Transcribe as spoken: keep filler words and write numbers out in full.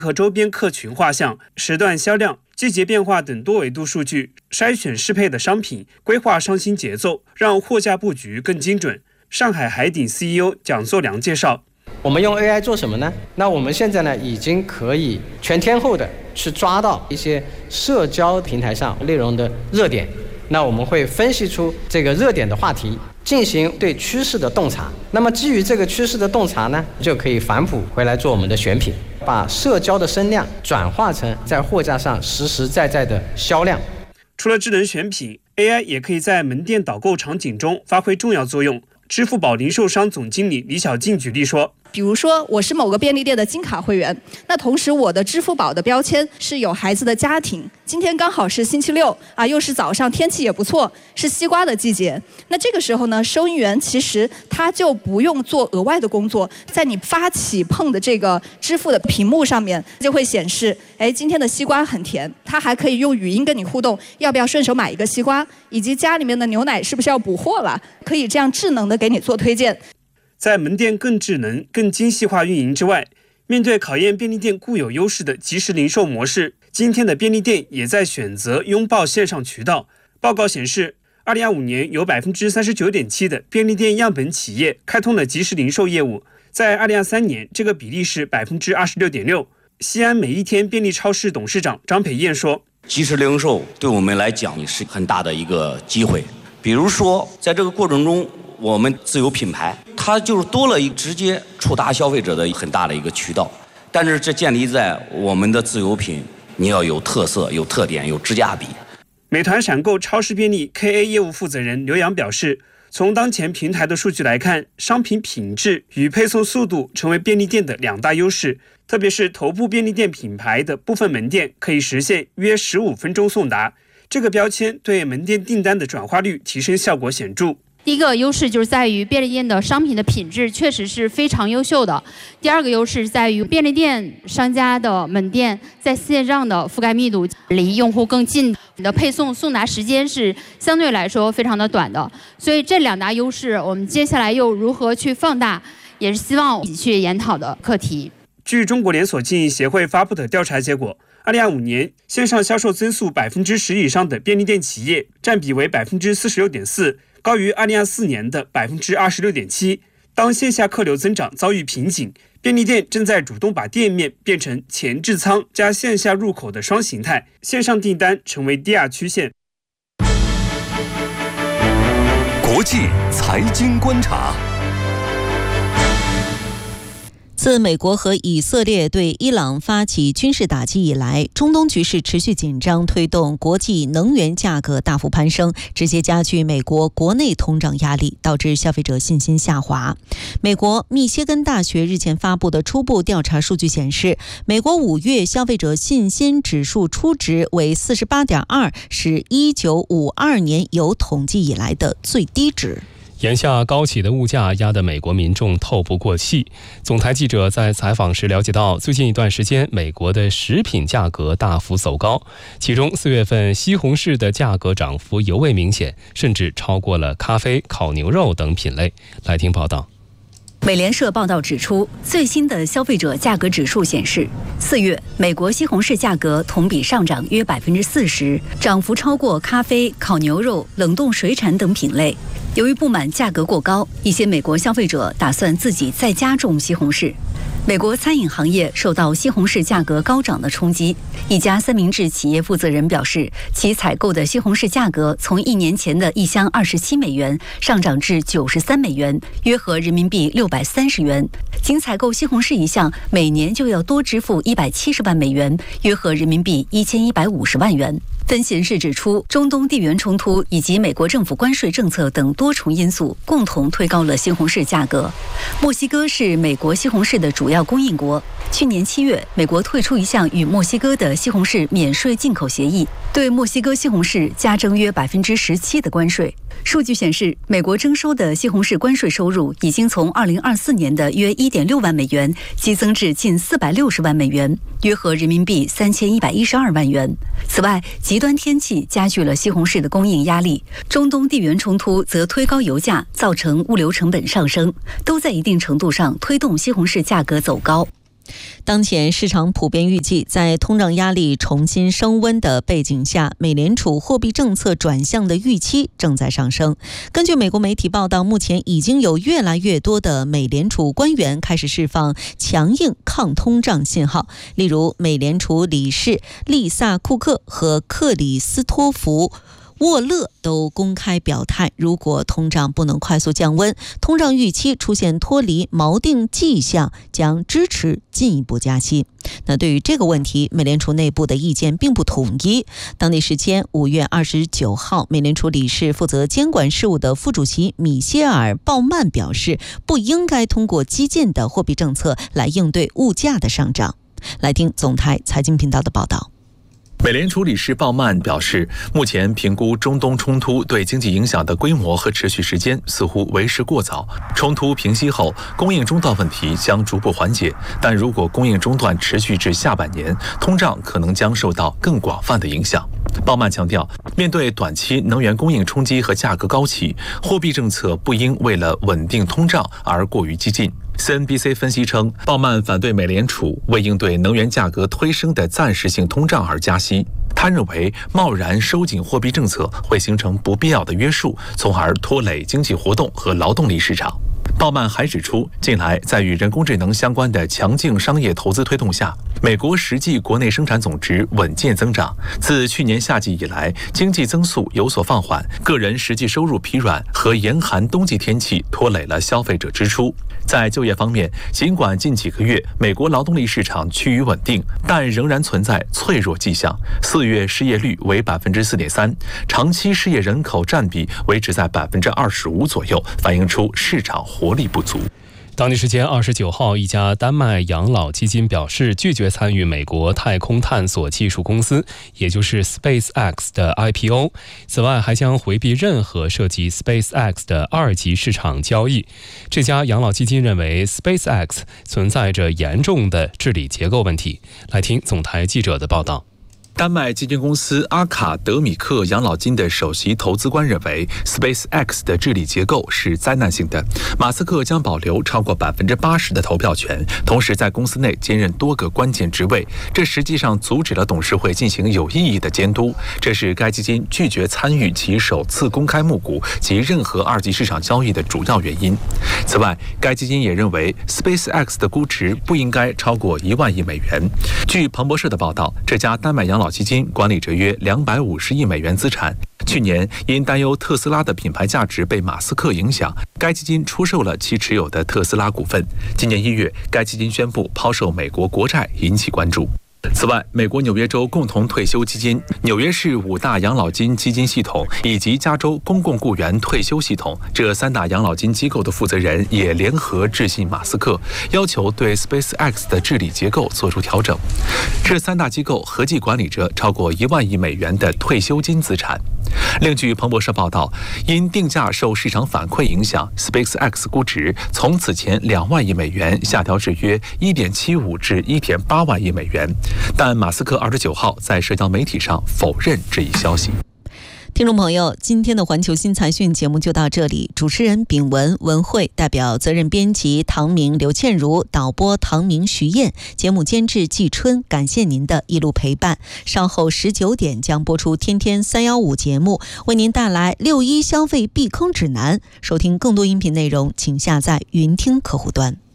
和周边客群画像、时段销量、季节变化等多维度数据，筛选适配的商品，规划上新节奏，让货架布局更精准。上海海鼎 C E O 蒋作良介绍， 我们用 A I 做什么呢？那我们现在呢，已经可以全天候的去抓到一些社交平台上内容的热点，那我们会分析出这个热点的话题，进行对趋势的洞察。那么基于这个趋势的洞察呢，就可以反哺回来做我们的选品，把社交的声量转化成在货架上实实在在的销量。 除了智能选品 ，A I 也可以在门店导购场景中发挥重要作用。支付宝零售商总经理李小静举例说， 比如说我是某个便利店的金卡会员，那同时我的支付宝的标签是有孩子的家庭，今天刚好是星期六啊，又是早上，天气也不错，是西瓜的季节。那这个时候呢，收银员其实他就不用做额外的工作，在你发起碰的这个支付的屏幕上面就会显示，哎，今天的西瓜很甜，他还可以用语音跟你互动，要不要顺手买一个西瓜，以及家里面的牛奶是不是要补货了，可以这样智能的给你做推荐。 在门店更智能、更精细化运营之外，面对考验便利店固有优势的即时零售模式，今天的便利店也在选择拥抱线上渠道。报告显示，二零二五年有百分之三十九点七的便利店样本企业开通了即时零售业务，在二零二三年，这个比例是百分之二十六点六。西安每一天便利超市董事长张培燕说：“ 即时零售对我们来讲是很大的一个机会，比如说在这个过程中。”我们自有品牌，它就是多了一个直接触达消费者的很大的一个渠道，但是这建立在我们的自有品，你要有特色、有特点、有质价比。 美团闪购超市便利 K A 业务负责人刘洋表示，从当前平台的数据来看，商品品质与配送速度成为便利店的两大优势，特别是头部便利店品牌的部分门店可以实现约十五分钟送达，这个标签对门店订单的转化率提升效果显著。 第一个优势就是在于便利店的商品的品质确实是非常优秀的。第二个优势在于便利店商家的门店在线上的覆盖密度离用户更近，你的配送送达时间是相对来说非常的短的。所以这两大优势，我们接下来又如何去放大，也是希望一起去研讨的课题。 据中国连锁经营协会发布的调查结果，二零二五年线上销售增速百分之十以上的便利店企业占比为百分之四十六点四。高于二零二四年的百分之二十六点七。当线下客流增长遭遇瓶颈，便利店正在主动把店面变成前置仓加线下入口的双形态，线上订单成为第二曲线。 国际财经观察。 自美国和以色列对伊朗发起军事打击以来，中东局势持续紧张，推动国际能源价格大幅攀升，直接加剧美国国内通胀压力，导致消费者信心下滑。美国密歇根大学日前发布的初步调查数据显示，美国五月消费者信心指数初值为 四十八点二， 是一九五二年有统计以来的最低值。 眼下高企的物价压得美国民众透不过气。总台记者在采访时了解到，最近一段时间美国的食品价格大幅走高，其中四月份西红柿的价格涨幅尤为明显，甚至超过了咖啡、烤牛肉等品类。来听报道。 美联社报道指出，最新的消费者价格指数显示，四月美国西红柿价格同比上涨约百分之四十，涨幅超过咖啡、烤牛肉、冷冻水产等品类。由于不满价格过高，一些美国消费者打算自己再加种西红柿。美国餐饮行业受到西红柿价格高涨的冲击。一家三明治企业负责人表示，其采购的西红柿价格从一年前的一箱二十七美元上涨至九十三美元，约合人民币六百三十元。仅采购西红柿一项，每年就要多支付一百七十万美元，约合人民币一千一百五十万元。分析人士指出，中东地缘冲突以及美国政府关税政策等多重因素共同推高了西红柿价格。墨西哥是美国西红柿的主要供应国。去年七月，美国退出一项与墨西哥的西红柿免税进口协议，对墨西哥西红柿加征约百分之十七的关税。数据显示，美国征收的西红柿关税收入已经从二零二四年的约一点六万美元激增至近四百六十万美元，约合人民币三千一百一十二万元。此外，极端天气加剧了西红柿的供应压力，中东地缘冲突则推高油价，造成物流成本上升，都在一定程度上推动西红柿价格走高。 当前市场普遍预计，在通胀压力重新升温的背景下，美联储货币政策转向的预期正在上升。根据美国媒体报道，目前已经有越来越多的美联储官员开始释放强硬抗通胀信号，例如美联储理事丽萨·库克和克里斯托弗沃勒都公开表态，如果通胀不能快速降温，通胀预期出现脱离锚定迹象，将支持进一步加息。那对于这个问题，美联储内部的意见并不统一。当地时间五月二十九号，美联储理事负责监管事务的副主席米歇尔·鲍曼表示，不应该通过激进的货币政策来应对物价的上涨。来听总台财经频道的报道。 美联储理事鲍曼表示，目前评估中东冲突对经济影响的规模和持续时间似乎为时过早。冲突平息后，供应中断问题将逐步缓解，但如果供应中断持续至下半年，通胀可能将受到更广泛的影响。鲍曼强调，面对短期能源供应冲击和价格高企，货币政策不应为了稳定通胀而过于激进。C N B C 分析称，鲍曼反对美联储为应对能源价格推升的暂时性通胀而加息。他认为，贸然收紧货币政策会形成不必要的约束，从而拖累经济活动和劳动力市场。鲍曼还指出，近来在与人工智能相关的强劲商业投资推动下，美国实际国内生产总值稳健增长。自去年夏季以来，经济增速有所放缓，个人实际收入疲软和严寒冬季天气拖累了消费者支出。在就业方面，尽管近几个月美国劳动力市场趋于稳定，但仍然存在脆弱迹象。四月失业率为百分之四点三，长期失业人口占比维持在百分之二十五左右，反映出市场活力不足。 当地时间二十九号，一家丹麦养老基金表示拒绝参与美国太空探索技术公司，也就是 SpaceX 的 I P O。此外，还将回避任何涉及 SpaceX 的二级市场交易。这家养老基金认为 SpaceX 存在着严重的治理结构问题。来听总台记者的报道。 丹麦基金公司阿卡德米克养老金的首席投资官认为 ，SpaceX 的治理结构是灾难性的。马斯克将保留超过百分之八十的投票权，同时在公司内兼任多个关键职位。这实际上阻止了董事会进行有意义的监督，这是该基金拒绝参与其首次公开募股及任何二级市场交易的主要原因。此外，该基金也认为 SpaceX 的估值不应该超过一万亿美元。据彭博社的报道，这家丹麦养老基金管理着约两百五十亿美元资产。去年因担忧特斯拉的品牌价值被马斯克影响，该基金出售了其持有的特斯拉股份。今年一月，该基金宣布抛售美国国债，引起关注。此外，美国纽约州共同退休基金、纽约市五大养老金基金系统以及加州公共雇员退休系统这三大养老金机构的负责人也联合致信马斯克，要求对 SpaceX 的治理结构做出调整。这三大机构合计管理着超过一万亿美元的退休金资产。另据彭博社报道，因定价受市场反馈影响 ，SpaceX 估值从此前两万亿美元下调至约一点七五至一点八万亿美元。但马斯克二十九号在社交媒体上否认这一消息。 听众朋友，今天的环球新财讯节目就到这里。主持人秉文、文慧，代表责任编辑唐明、刘倩茹，导播唐明、徐燕，节目监制季春。感谢您的一路陪伴。稍后十九点将播出《天天三幺五》节目，为您带来六一消费避坑指南。收听更多音频内容，请下载云听客户端。